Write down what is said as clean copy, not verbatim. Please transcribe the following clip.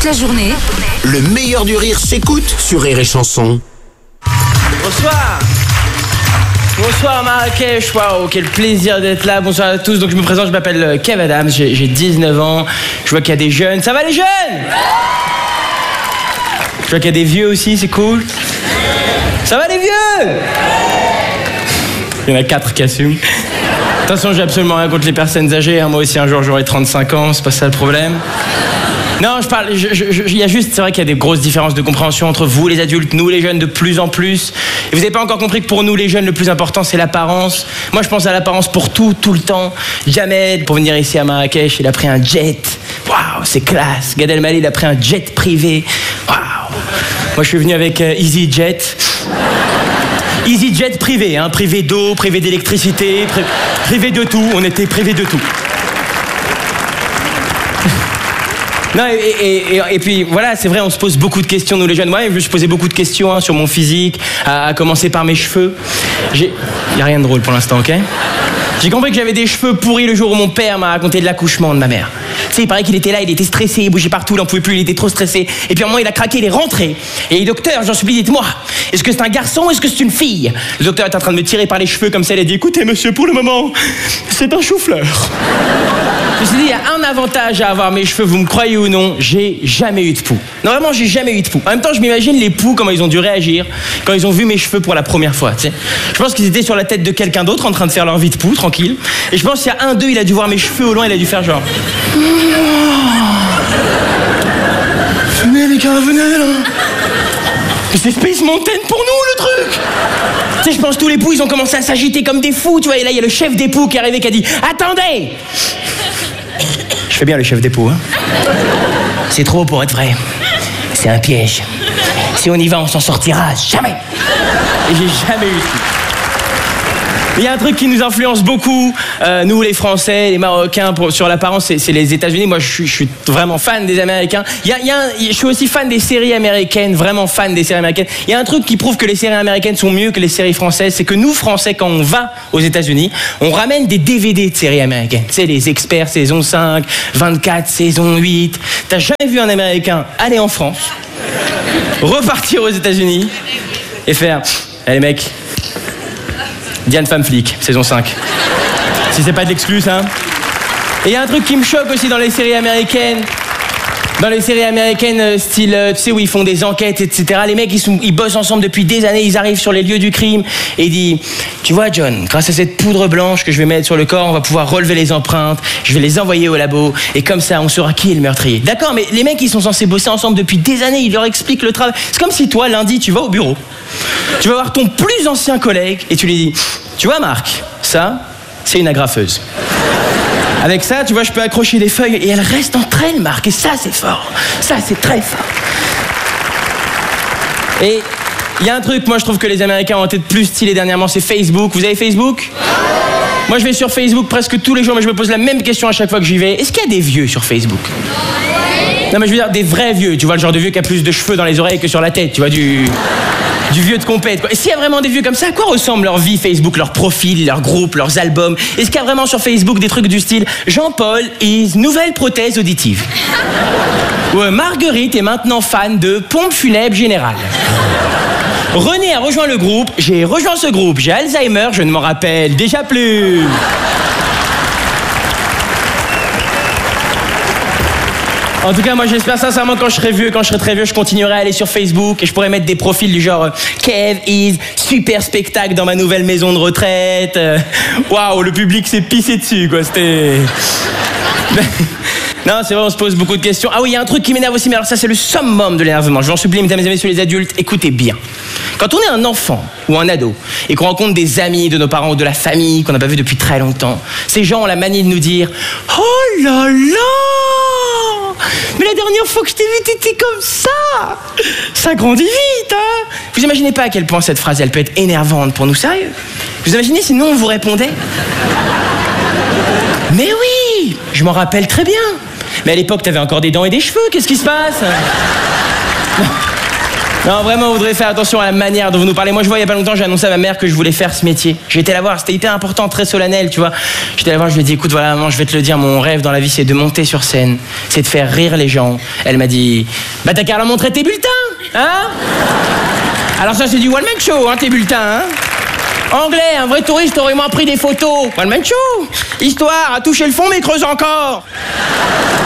la journée. Le meilleur du rire s'écoute sur Rire et Chanson. Bonsoir. Bonsoir Marrakech, waouh, quel plaisir d'être là, bonsoir à tous. Donc je me présente, je m'appelle Kev Adams, j'ai 19 ans, je vois qu'il y a des jeunes, ça va les jeunes? Je vois qu'il y a des vieux aussi, c'est cool. Ça va les vieux? Il y en a 4 qui assument. Attention, j'ai absolument rien contre les personnes âgées, hein. Moi aussi un jour j'aurai 35 ans, c'est pas ça le problème. Non, je parle, il y a juste, c'est vrai qu'il y a des grosses différences de compréhension entre vous les adultes, nous les jeunes de plus en plus. Et vous n'avez pas encore compris que pour nous les jeunes, le plus important c'est l'apparence. Moi je pense à l'apparence pour tout le temps. Jamel, pour venir ici à Marrakech, il a pris un jet. Waouh, c'est classe. Gad Elmaleh, il a pris un jet privé. Waouh. Moi je suis venu avec EasyJet. EasyJet privé, hein, privé d'eau, privé d'électricité, privé de tout, on était privé de tout. Non, et puis voilà, c'est vrai, on se pose beaucoup de questions, nous les jeunes. Moi, je me suis posé beaucoup de questions hein, sur mon physique, à commencer par mes cheveux. Il n'y a rien de drôle pour l'instant, ok? J'ai compris que j'avais des cheveux pourris le jour où mon père m'a raconté de l'accouchement de ma mère. Tu sais, il paraît qu'il était là, il était stressé, il bougeait partout, il n'en pouvait plus, il était trop stressé. Et puis à un moment, il a craqué, il est rentré. Et il dit, docteur, j'en supplie, dites-moi, est-ce que c'est un garçon ou est-ce que c'est une fille? Le docteur est en train de me tirer par les cheveux comme ça, il a dit, écoutez monsieur, pour le moment, c'est un chou-fleur. Je me suis dit, il y a un avantage à avoir mes cheveux, vous me croyez ou non, j'ai jamais eu de poux. Non, vraiment, j'ai jamais eu de poux. En même temps, je m'imagine les poux, comment ils ont dû réagir quand ils ont vu mes cheveux pour la première fois, tu sais. Je pense qu'ils étaient sur la tête de quelqu'un d'autre en train de faire leur vie de poux, tranquille. Et je pense qu'il y a un d'eux, il a dû voir mes cheveux au loin, il a dû faire genre... Venez les gars, venez là. Mais c'est Space Mountain pour nous, le truc. Tu sais, je pense tous les poux, ils ont commencé à s'agiter comme des fous, tu vois. Et là, il y a le chef des poux qui est arrivé, qui a dit « Attendez !» Je fais bien le chef des poux, hein. C'est trop pour être vrai. C'est un piège. Si on y va, on s'en sortira jamais. Et j'ai jamais eu de poux. Il y a un truc qui nous influence beaucoup, nous les Français, les Marocains, sur l'apparence, c'est les États-Unis. Moi, je suis vraiment fan des Américains. Je suis aussi fan des séries américaines, vraiment fan des séries américaines. Il y a un truc qui prouve que les séries américaines sont mieux que les séries françaises, c'est que nous, Français, quand on va aux États-Unis, on ramène des DVD de séries américaines. Tu sais, les Experts, saison 5, 24, saison 8. T'as jamais vu un Américain aller en France, repartir aux États-Unis et faire « Allez mecs, Diane femme flic, saison 5. Si c'est pas de l'exclu, ça. Et il y a un truc qui me choque aussi dans les séries américaines. Dans les séries américaines, style, tu sais, où ils font des enquêtes, etc. Les mecs, ils bossent ensemble depuis des années, ils arrivent sur les lieux du crime. Et ils disent, tu vois, John, grâce à cette poudre blanche que je vais mettre sur le corps, on va pouvoir relever les empreintes, je vais les envoyer au labo, et comme ça, on saura qui est le meurtrier. D'accord, mais les mecs, ils sont censés bosser ensemble depuis des années, ils leur expliquent le travail. C'est comme si toi, lundi, tu vas au bureau. Tu vas voir ton plus ancien collègue, et tu lui dis, tu vois, Marc, ça, c'est une agrafeuse. Avec ça, tu vois, je peux accrocher des feuilles et elles restent entre elles, Marc. Et ça, c'est fort. Ça, c'est très fort. Et il y a un truc, moi, je trouve que les Américains ont été plus stylés dernièrement, c'est Facebook. Vous avez Facebook ? Moi, je vais sur Facebook presque tous les jours, mais je me pose la même question à chaque fois que j'y vais. Est-ce qu'il y a des vieux sur Facebook ? Non, mais je veux dire des vrais vieux. Tu vois, le genre de vieux qui a plus de cheveux dans les oreilles que sur la tête. Tu vois, du vieux de compète, quoi. Et s'il y a vraiment des vieux comme ça, à quoi ressemble leur vie Facebook, leur profil, leur groupe, leurs albums? Est-ce qu'il y a vraiment sur Facebook des trucs du style Jean-Paul is nouvelle prothèse auditive? Ou Marguerite est maintenant fan de pompe funèbre générale. René a rejoint le groupe, j'ai rejoint ce groupe, j'ai Alzheimer, je ne m'en rappelle déjà plus. En tout cas, moi, j'espère sincèrement quand je serai très vieux, je continuerai à aller sur Facebook et je pourrai mettre des profils du genre Kev is super spectacle dans ma nouvelle maison de retraite. Waouh, le public s'est pissé dessus, quoi. C'était... Non, c'est vrai, on se pose beaucoup de questions. Ah oui, il y a un truc qui m'énerve aussi, mais alors ça, c'est le summum de l'énervement. Je vous en supplie, mesdames et messieurs les adultes, écoutez bien. Quand on est un enfant ou un ado et qu'on rencontre des amis de nos parents ou de la famille qu'on n'a pas vu depuis très longtemps, ces gens ont la manie de nous dire « Oh là là ! Mais la dernière fois que je t'ai vu, t'étais comme ça! Ça grandit vite, hein !» Vous imaginez pas à quel point cette phrase, elle peut être énervante pour nous, sérieux? Vous imaginez si nous, on vous répondait? Mais oui, je m'en rappelle très bien. Mais à l'époque, t'avais encore des dents et des cheveux, qu'est-ce qui se passe? Non, vraiment, vous devrez faire attention à la manière dont vous nous parlez. Moi, je vois, il y a pas longtemps, j'ai annoncé à ma mère que je voulais faire ce métier. J'ai été la voir, c'était hyper important, très solennel, tu vois. J'étais la voir, je lui ai dit, écoute, voilà, maman, je vais te le dire, mon rêve dans la vie, c'est de monter sur scène, c'est de faire rire les gens. Elle m'a dit, bah t'as qu'à leur montrer tes bulletins, hein? Alors ça, c'est du one-man show, hein, tes bulletins, hein? Anglais, un vrai touriste aurait moins pris des photos. One-man show. Histoire, à toucher le fond, mais creuse encore.